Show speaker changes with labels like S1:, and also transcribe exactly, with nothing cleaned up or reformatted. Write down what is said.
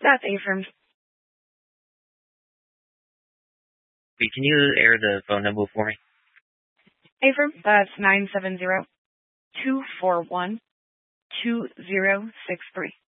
S1: That's Affirm.
S2: Wait, can you air the phone number for me?
S1: Affirm, that's nine seven zero, two four one, two zero six three.